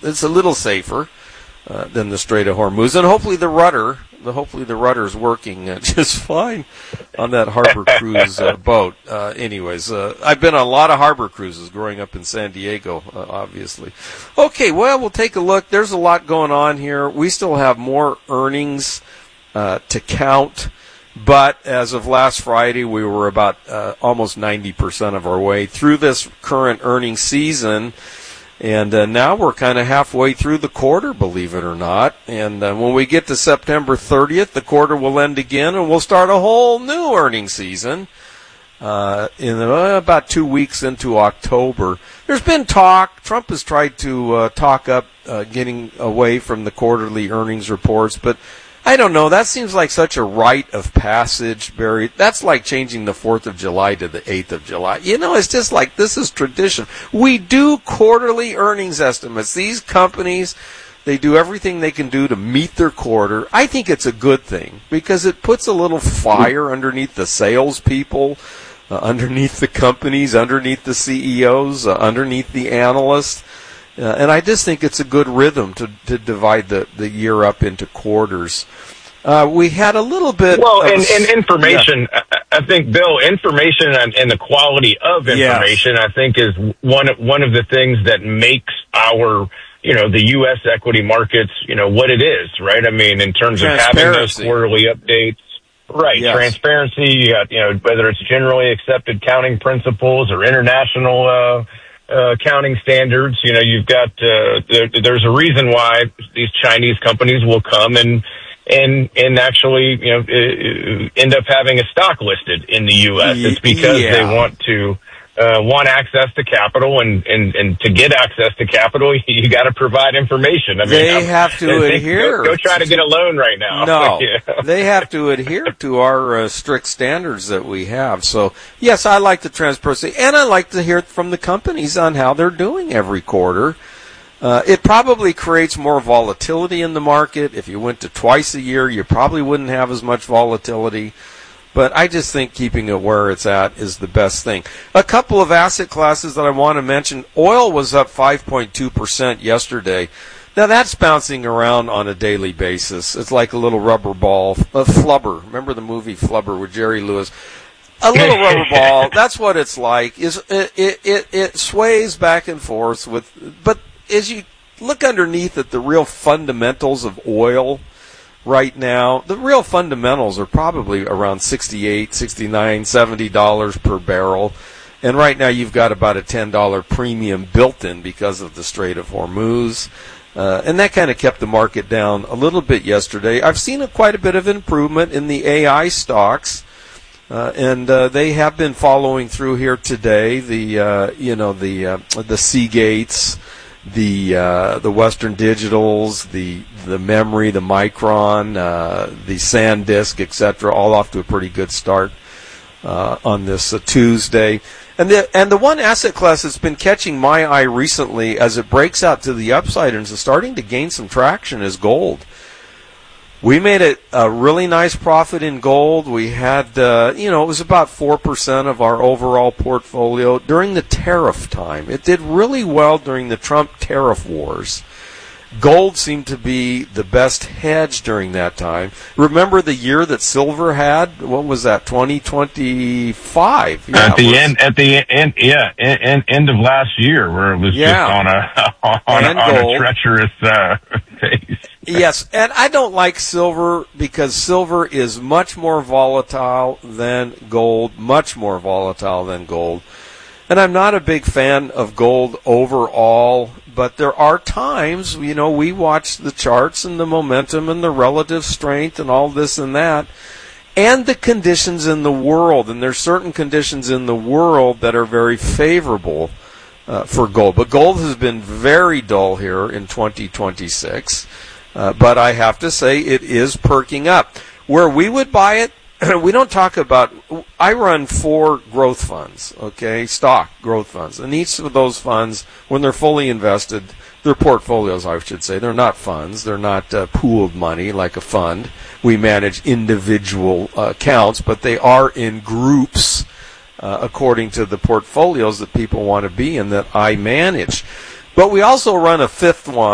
it's a little safer than the Strait of Hormuz, and hopefully the rudder's working just fine on that Harbor Cruise boat. Anyways, I've been on a lot of harbor cruises growing up in San Diego, obviously. Okay, well, we'll take a look. There's a lot going on here. We still have more earnings to count, but as of last Friday, we were about almost 90% of our way through this current earnings season. And now we're kind of halfway through the quarter, believe it or not. And when we get to September 30th, the quarter will end again, and we'll start a whole new earnings season in about 2 weeks into October. There's been talk. Trump has tried to talk up getting away from the quarterly earnings reports, but I don't know. That seems like such a rite of passage, Barry. That's like changing the 4th of July to the 8th of July. You know, it's just like this is tradition. We do quarterly earnings estimates. These companies, they do everything they can do to meet their quarter. I think it's a good thing because it puts a little fire underneath the salespeople, underneath the companies, underneath the CEOs, underneath the analysts. And I just think it's a good rhythm to divide the year up into quarters. We had a little bit. Well, and information. Yeah. I think, Bill, information and the quality of information, I think, is one of the things that makes our, the U.S. equity markets, what it is, right? I mean, in terms of having those quarterly updates. Right. Yes. Transparency, whether it's generally accepted accounting principles or international accounting standards. You've got there's a reason why these Chinese companies will come and actually end up having a stock listed in the U.S. It's because they want access to capital, and to get access to capital, you got to provide information. I mean, they have to adhere. Go try to get a loan right now. No, they have to adhere to our strict standards that we have. So, yes, I like the transparency, and I like to hear from the companies on how they're doing every quarter. It probably creates more volatility in the market. If you went to twice a year, you probably wouldn't have as much volatility. But I just think keeping it where it's at is the best thing. A couple of asset classes that I want to mention. Oil was up 5.2% yesterday. Now, that's bouncing around on a daily basis. It's like a little rubber ball. Flubber. Remember the movie Flubber with Jerry Lewis? A little rubber ball. That's what it's like. It sways back and forth but as you look underneath at the real fundamentals of oil right now, the real fundamentals are probably around $68, $69, $70 per barrel. And right now you've got about a $10 premium built in because of the Strait of Hormuz. And that kind of kept the market down a little bit yesterday. I've seen quite a bit of improvement in the AI stocks. And they have been following through here today. The Seagates, the Western Digitals, the Memory, the Micron, the SanDisk, etc., all off to a pretty good start on this Tuesday. And the one asset class that's been catching my eye recently as it breaks out to the upside and is starting to gain some traction is gold. We made a really nice profit in gold. We had, it was about 4% of our overall portfolio during the tariff time. It did really well during the Trump tariff wars. Gold seemed to be the best hedge during that time. Remember the year that silver had? What was that? 2025. Yeah, at the end of last year, where it was just on a treacherous pace. Yes, and I don't like silver because silver is much more volatile than gold, much more volatile than gold. And I'm not a big fan of gold overall, but there are times, we watch the charts and the momentum and the relative strength and all this and that, and the conditions in the world. And there's certain conditions in the world that are very favorable for gold. But gold has been very dull here in 2026. But I have to say it is perking up. Where we would buy it, we don't talk about, I run 4 growth funds, okay, stock growth funds. And each of those funds, when they're fully invested, they're portfolios, I should say. They're not funds. They're not pooled money like a fund. We manage individual accounts, but they are in groups according to the portfolios that people want to be in that I manage. But we also run a 5th one.